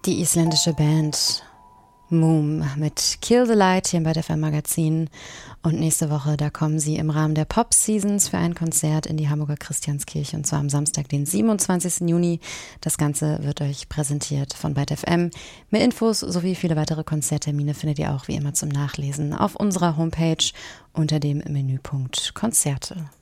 Die isländische Band Moom mit Kill the Light hier im Byte FM Magazin. Und nächste Woche, da kommen sie im Rahmen der Pop Seasons für ein Konzert in die Hamburger Christianskirche, und zwar am Samstag, den 27. Juni. Das Ganze wird euch präsentiert von Byte FM. Mehr Infos sowie viele weitere Konzerttermine findet ihr auch wie immer zum Nachlesen auf unserer Homepage unter dem Menüpunkt Konzerte.